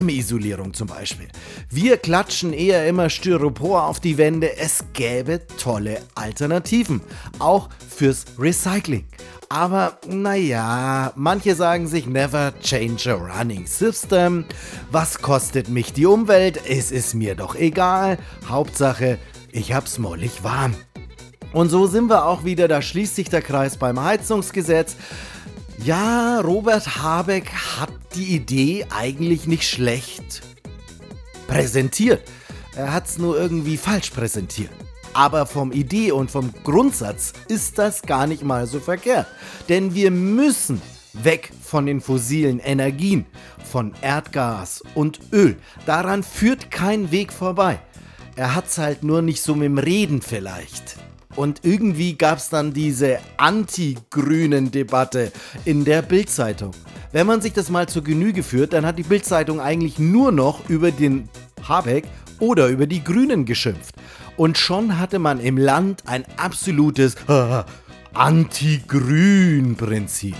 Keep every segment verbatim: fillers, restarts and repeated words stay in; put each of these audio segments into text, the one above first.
Isolierung zum Beispiel. Wir klatschen eher immer Styropor auf die Wände. Es gäbe tolle Alternativen, auch fürs Recycling. Aber naja, manche sagen sich never change a running system. Was kostet mich die Umwelt? Es ist mir doch egal. Hauptsache, ich hab's mollig warm. Und so sind wir auch wieder, da schließt sich der Kreis beim Heizungsgesetz. Ja, Robert Habeck hat die Idee eigentlich nicht schlecht präsentiert. Er hat es nur irgendwie falsch präsentiert. Aber vom Idee und vom Grundsatz ist das gar nicht mal so verkehrt. Denn wir müssen weg von den fossilen Energien, von Erdgas und Öl. Daran führt kein Weg vorbei. Er hat's halt nur nicht so mit dem Reden vielleicht. Und irgendwie gab's dann diese Anti-Grünen-Debatte in der Bild-Zeitung. Wenn man sich das mal zur Genüge führt, dann hat die Bild-Zeitung eigentlich nur noch über den Habeck oder über die Grünen geschimpft. Und schon hatte man im Land ein absolutes äh, Anti-Grün-Prinzip.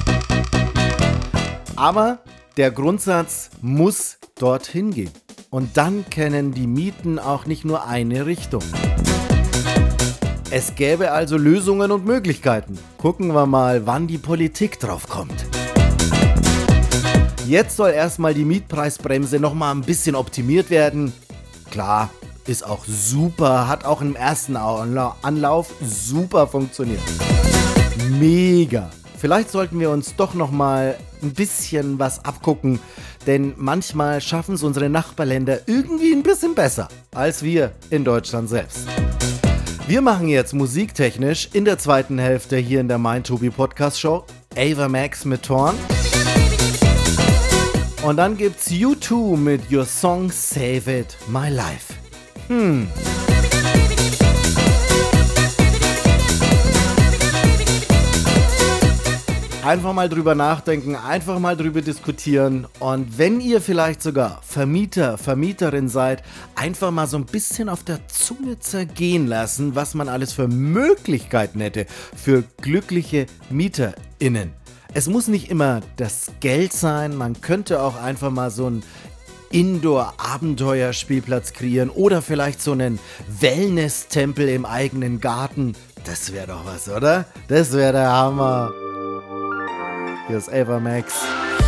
Aber der Grundsatz muss dorthin gehen. Und dann kennen die Mieten auch nicht nur eine Richtung. Es gäbe also Lösungen und Möglichkeiten. Gucken wir mal, wann die Politik drauf kommt. Jetzt soll erstmal die Mietpreisbremse nochmal ein bisschen optimiert werden. Klar, ist auch super, hat auch im ersten Anlauf super funktioniert. Mega. Vielleicht sollten wir uns doch nochmal ein bisschen was abgucken, denn manchmal schaffen es unsere Nachbarländer irgendwie ein bisschen besser als wir in Deutschland selbst. Wir machen jetzt musiktechnisch in der zweiten Hälfte hier in der MeinTobi Podcast Show Ava Max mit Torn. Und dann gibt's U zwei mit Your Song Save It My Life. Hm. Einfach mal drüber nachdenken, einfach mal drüber diskutieren und wenn ihr vielleicht sogar Vermieter, Vermieterin seid, einfach mal so ein bisschen auf der Zunge zergehen lassen, was man alles für Möglichkeiten hätte für glückliche MieterInnen. Es muss nicht immer das Geld sein, man könnte auch einfach mal so einen Indoor-Abenteuerspielplatz kreieren oder vielleicht so einen Wellness-Tempel im eigenen Garten. Das wäre doch was, oder? Das wäre der Hammer. Hier ist Ava Max.